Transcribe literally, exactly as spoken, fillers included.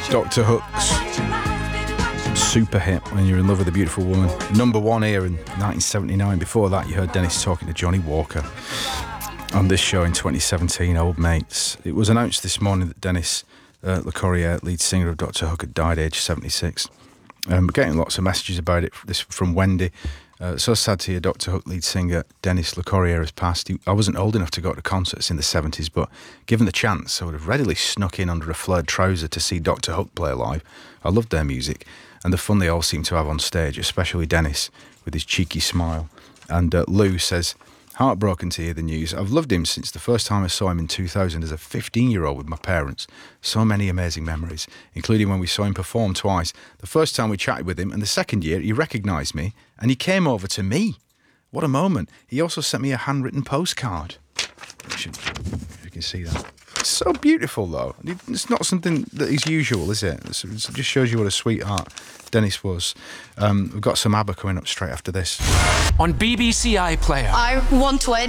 Doctor Hook's super hit, When You're in Love with a Beautiful Woman. Number one here in nineteen seventy-nine. Before that, you heard Dennis talking to Johnny Walker on this show in twenty seventeen, Old Mates. It was announced this morning that Dennis uh, LeCorrier, lead singer of Doctor Hook, had died aged seventy-six. Um, we're getting lots of messages about it this from Wendy. Uh, so sad to hear Doctor Hook lead singer Dennis LeCorrier has passed. He, I wasn't old enough to go to concerts in the seventies, but given the chance, I would have readily snuck in under a flared trouser to see Doctor Hook play live. I loved their music and the fun they all seem to have on stage, especially Dennis with his cheeky smile. And uh, Lou says, heartbroken to hear the news. I've loved him since the first time I saw him in two thousand as a fifteen-year-old with my parents. So many amazing memories, including when we saw him perform twice. The first time we chatted with him, and the second year he recognised me, and he came over to me. What a moment. He also sent me a handwritten postcard. If you can see that. It's so beautiful, though. It's not something that is usual, is it? It just shows you what a sweetheart Dennis was. Um, we've got some ABBA coming up straight after this. On B B C iPlayer. I want to